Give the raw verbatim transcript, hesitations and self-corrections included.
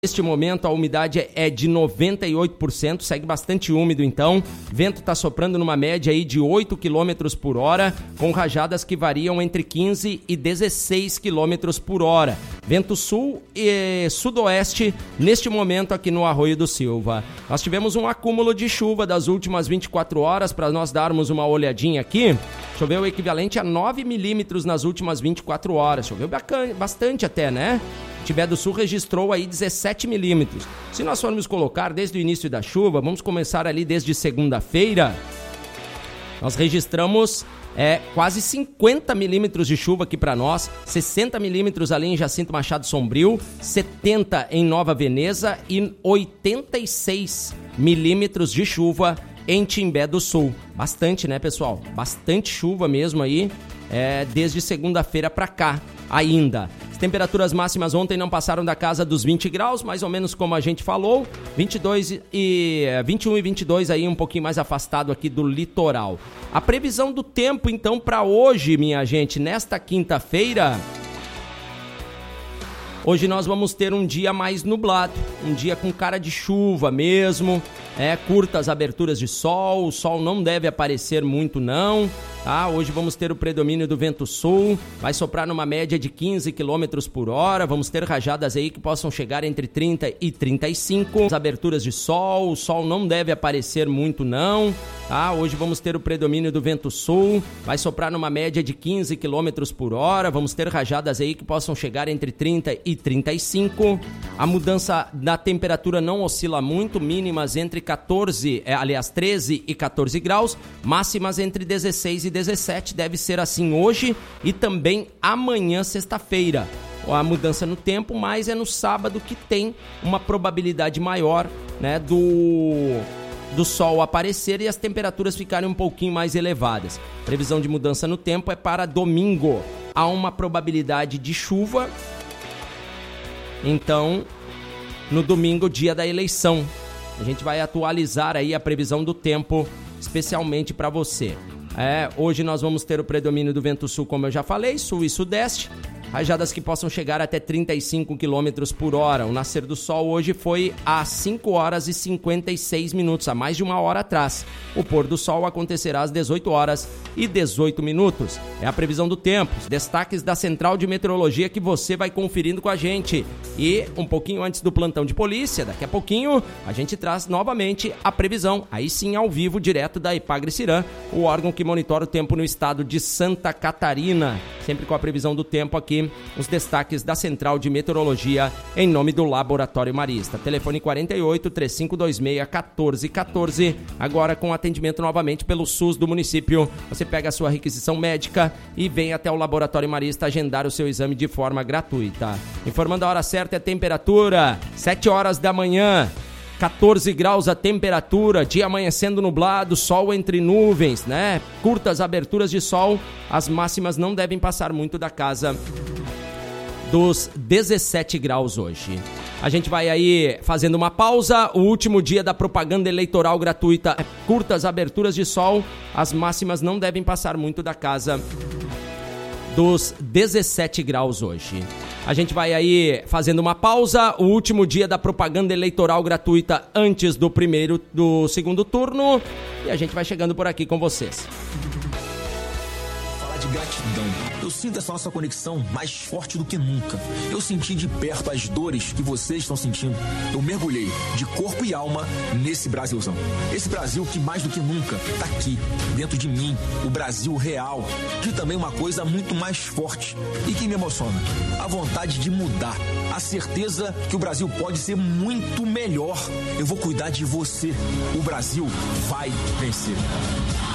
Neste momento a umidade é de noventa e oito por cento, segue bastante úmido então, vento está soprando numa média aí de oito quilômetros por hora, com rajadas que variam entre quinze e dezesseis quilômetros por hora. Vento sul e sudoeste neste momento aqui no Arroio do Silva. Nós tivemos um acúmulo de chuva das últimas vinte e quatro horas, para nós darmos uma olhadinha aqui. Choveu o equivalente a nove milímetros nas últimas vinte e quatro horas, choveu bastante até, né? Timbé do Sul registrou aí dezessete milímetros. Se nós formos colocar desde o início da chuva, vamos começar ali desde segunda-feira, nós registramos é, quase cinquenta milímetros de chuva aqui para nós, sessenta milímetros ali em Jacinto Machado Sombrio, setenta em Nova Veneza e oitenta e seis milímetros de chuva em Timbé do Sul. Bastante, né, pessoal? Bastante chuva mesmo aí, é, desde segunda-feira para cá ainda. Temperaturas máximas ontem não passaram da casa dos vinte graus, mais ou menos como a gente falou, vinte e dois e, vinte e um e vinte e dois aí um pouquinho mais afastado aqui do litoral. A previsão do tempo então para hoje, minha gente, nesta quinta-feira, hoje nós vamos ter um dia mais nublado, um dia com cara de chuva mesmo, é, curtas aberturas de sol, o sol não deve aparecer muito não. Tá, hoje vamos ter o predomínio do vento sul, vai soprar numa média de quinze quilômetros por hora, vamos ter rajadas aí que possam chegar entre trinta e trinta e cinco, as aberturas de sol, o sol não deve aparecer muito não, tá, hoje vamos ter o predomínio do vento sul, vai soprar numa média de quinze quilômetros por hora, vamos ter rajadas aí que possam chegar entre trinta e trinta e cinco, a mudança da temperatura não oscila muito, mínimas entre quatorze, é, aliás treze e quatorze graus, máximas entre dezesseis e dezessete, deve ser assim hoje e também amanhã, sexta-feira. A mudança no tempo, mas é no sábado que tem uma probabilidade maior, né, do, do sol aparecer e as temperaturas ficarem um pouquinho mais elevadas. Previsão de mudança no tempo é para domingo. Há uma probabilidade de chuva, então, no domingo, dia da eleição. A gente vai atualizar aí a previsão do tempo, especialmente para você. É, hoje nós vamos ter o predomínio do vento sul, como eu já falei, sul e sudeste, rajadas que possam chegar até trinta e cinco quilômetros por hora. O nascer do sol hoje foi às cinco horas e cinquenta e seis minutos, há mais de uma hora atrás. O pôr do sol acontecerá às dezoito horas e dezoito minutos. É a previsão do tempo, os destaques da Central de Meteorologia que você vai conferindo com a gente. E um pouquinho antes do plantão de polícia, daqui a pouquinho, a gente traz novamente a previsão, aí sim ao vivo, direto da Ipagre-Cirã, o órgão que monitora o tempo no estado de Santa Catarina. Sempre com a previsão do tempo aqui, os destaques da Central de Meteorologia em nome do Laboratório Marista. Telefone quarenta e oito, três cinco dois seis, um quatro um quatro, agora com atendimento novamente pelo SUS do município. Você pega a sua requisição médica e vem até o Laboratório Marista agendar o seu exame de forma gratuita. Informando a hora certa, é temperatura, sete horas da manhã. quatorze graus a temperatura, dia amanhecendo nublado, sol entre nuvens, né? Curtas aberturas de sol, as máximas não devem passar muito da casa dos dezessete graus hoje. A gente vai aí fazendo uma pausa, o último dia da propaganda eleitoral gratuita, curtas aberturas de sol, as máximas não devem passar muito da casa dos dezessete graus hoje. A gente vai aí fazendo uma pausa, o último dia da propaganda eleitoral gratuita antes do primeiro, do segundo turno, e a gente vai chegando por aqui com vocês. Falar de gratidão. Eu sinto essa nossa conexão mais forte do que nunca. Eu senti de perto as dores que vocês estão sentindo. Eu mergulhei de corpo e alma nesse Brasilzão. Esse Brasil que mais do que nunca tá aqui, dentro de mim, o Brasil real. E também uma coisa muito mais forte e que me emociona. A vontade de mudar. A certeza que o Brasil pode ser muito melhor. Eu vou cuidar de você. O Brasil vai vencer.